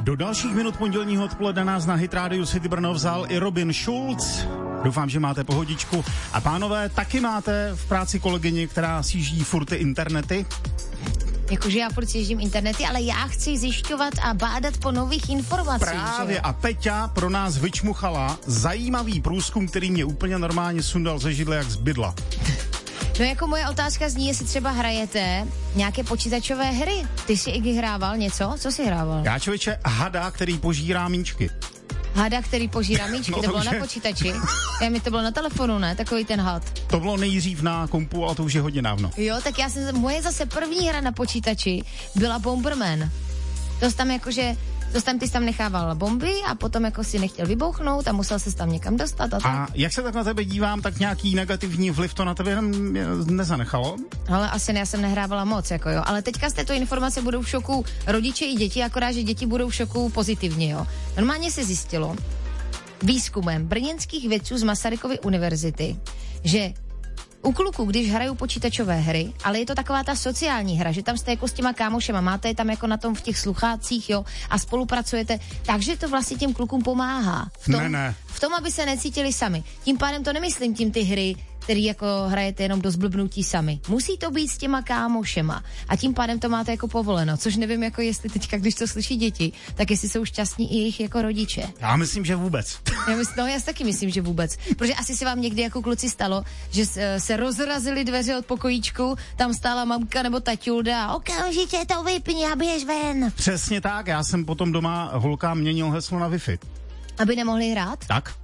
Do dalších minut pondělního odpoledne nás na Hit Radio City Brno vzal i Robin Schulz. Doufám, že máte pohodičku. A pánové, taky máte v práci kolegyni, která sjíždí furt ty internety? Jakože já furt sjíždím internety, ale já chci zjišťovat a bádat po nových informacích. Právě. A Peťa pro nás vyčmuchala zajímavý průzkum, který mě úplně normálně sundal ze židle jak z bydla. No jako moje otázka zní, jestli třeba hrajete nějaké počítačové hry. Ty jsi i hrával něco? Co jsi hrával? Já, člověče, hada, který požírá míčky. Hada, který požírá míčky, No, to bylo už na počítači. Já mi to bylo na telefonu, ne? Takový ten had. To bylo nejdřív na kompu, ale to už je hodně dávno. Jo, tak moje zase první hra na počítači byla Bomberman. Ty jsi tam nechával bomby a potom jako si nechtěl vybouchnout a musel se tam někam dostat. A jak se tak na tebe dívám, tak nějaký negativní vliv to na tebe nezanechalo? Ale asi já jsem nehrávala moc, jako jo. Ale teďka z této informace budou v šoku rodiče i děti, akorát, že děti budou v šoku pozitivně, jo. Normálně se zjistilo výzkumem brněnských vědců z Masarykovy univerzity, že u kluků, když hrajou počítačové hry, ale je to taková ta sociální hra, že tam jste jako s těma kámošema, máte je tam jako na tom v těch sluchácích, jo, a spolupracujete, takže to vlastně těm klukům pomáhá. V tom, aby se necítili sami. Tím pádem to nemyslím tím ty hry, který jako hrajete jenom do zblbnutí sami. Musí to být s těma kámošema a tím pádem to máte jako povoleno, což nevím, jako jestli teďka, když to slyší děti, tak jestli jsou šťastní i jejich jako rodiče. Já myslím, že vůbec. Já taky myslím, že vůbec. Protože asi se vám někdy jako kluci stalo, že se rozrazily dveře od pokojíčku, tam stála mamka nebo taťulda a okamžitě to vypni a běž ven. Přesně tak, já jsem potom doma holkám měnil heslo na Wi-Fi. Aby nemohli hrát? Tak.